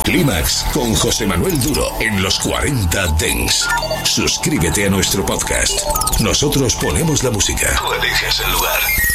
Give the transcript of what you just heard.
Clímax con José Manuel Duro en los 40 Dance. Suscríbete a nuestro podcast. Nosotros ponemos la música. Tú eliges el lugar.